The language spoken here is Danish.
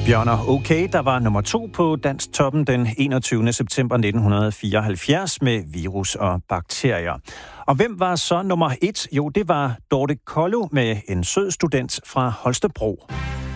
Bjørner Okay, der var nummer 2 på Dansktoppen den 21. september 1974 med virus og bakterier. Og hvem var så nummer 1? Jo, det var Dorte Kollo med En sød student fra Holstebro.